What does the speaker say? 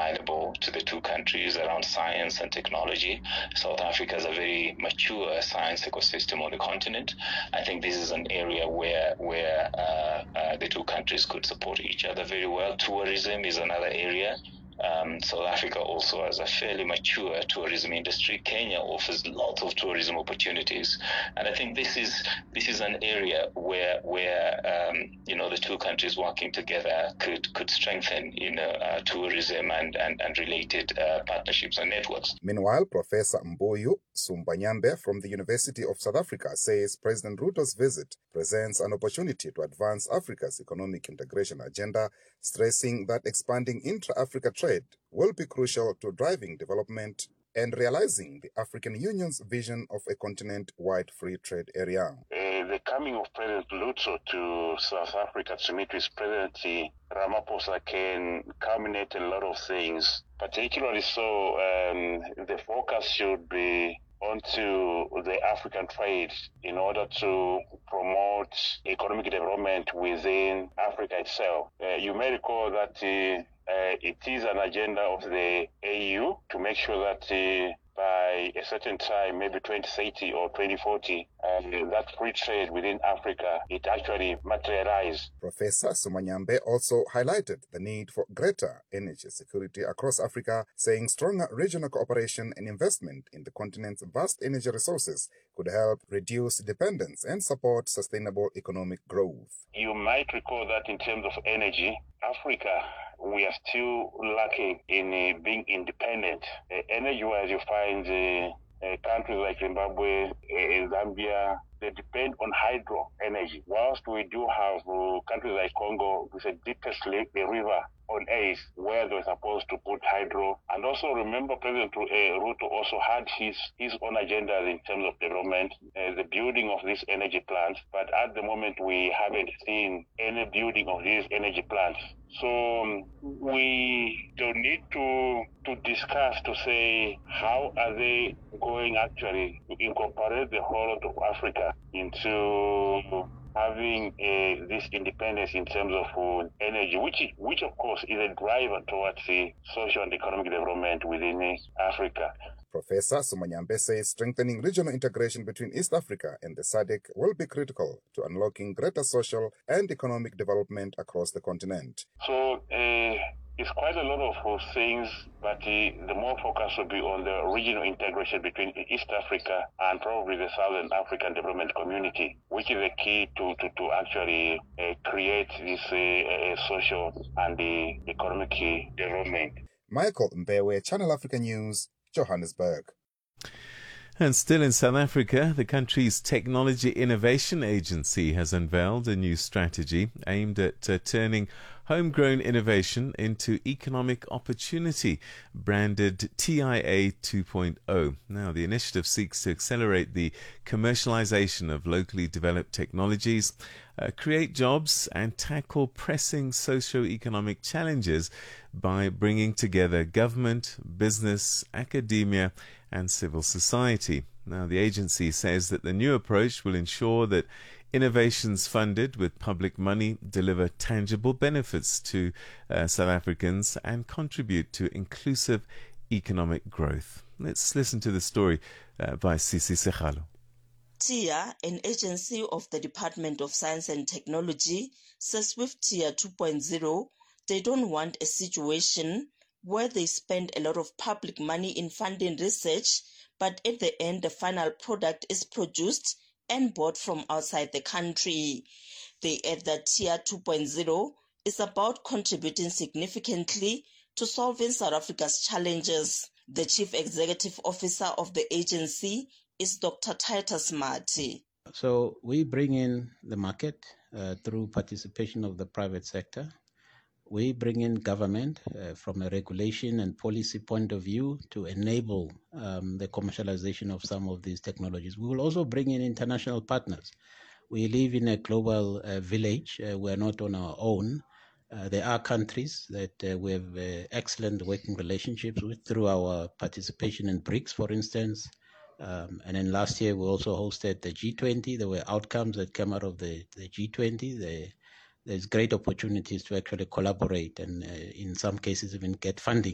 valuable to the two countries around science and technology. South Africa is a very mature science ecosystem on the continent. I think this is an area where the two countries could support each other very well. Tourism is another area. South Africa also has a fairly mature tourism industry. Kenya offers lots of tourism opportunities, and I think this is an area where the two countries working together could strengthen tourism and related partnerships and networks. Meanwhile, Professor Mboyo Sumbanyambe from the University of South Africa says President Ruto's visit presents an opportunity to advance Africa's economic integration agenda, stressing that expanding intra-Africa trade will be crucial to driving development and realizing the African Union's vision of a continent-wide free trade area. The coming of President Ruto to South Africa to meet with President Ramaphosa can culminate a lot of things, particularly so the focus should be onto the African trade in order to promote economic development within Africa itself. You may recall that it is an agenda of the AU to make sure that by a certain time, maybe 2030 or 2040, that free trade within Africa, it actually materialized. Professor Sumanyambe also highlighted the need for greater energy security across Africa, saying stronger regional cooperation and investment in the continent's vast energy resources could help reduce dependence and support sustainable economic growth. You might recall that in terms of energy, Africa, we are still lacking in being independent. Energy-wise, you find countries like Zimbabwe, Zambia, they depend on hydro energy. Whilst we do have countries like Congo with the deepest river on earth where they're supposed to put hydro. And also remember President Ruto also had his own agenda in terms of development, the building of these energy plants. But at the moment, we haven't seen any building of these energy plants. So we don't need to discuss to say how are they going actually to incorporate the whole of Africa into having this independence in terms of energy, which of course is a driver towards the social and economic development within Africa. Professor Sumanyambe says strengthening regional integration between East Africa and the SADC will be critical to unlocking greater social and economic development across the continent. So it's quite a lot of things, but the more focus will be on the regional integration between East Africa and probably the Southern African Development Community, which is the key to actually create this social and economic development. Michael Mbewe, Channel Africa News, Johannesburg. And still in South Africa, the country's Technology Innovation Agency has unveiled a new strategy aimed at turning homegrown innovation into economic opportunity, branded TIA 2.0. Now, the initiative seeks to accelerate the commercialization of locally developed technologies, create jobs, and tackle pressing socio-economic challenges by bringing together government, business, academia, and civil society. Now, the agency says that the new approach will ensure that innovations funded with public money deliver tangible benefits to South Africans and contribute to inclusive economic growth. Let's listen to the story by Sisi Sekhalo. TIA, an agency of the Department of Science and Technology, says with TIA 2.0, they don't want a situation where they spend a lot of public money in funding research, but at the end, the final product is produced and bought from outside the country. They add that TIA 2.0 is about contributing significantly to solving South Africa's challenges. The Chief Executive Officer of the agency is Dr. Titus Marty. So we bring in the market through participation of the private sector. We bring in government from a regulation and policy point of view to enable the commercialization of some of these technologies. We will also bring in international partners. We live in a global village. We're not on our own. There are countries that we have excellent working relationships with through our participation in BRICS, for instance. And then last year, we also hosted the G20. There were outcomes that came out of the G20. There's great opportunities to actually collaborate and in some cases even get funding.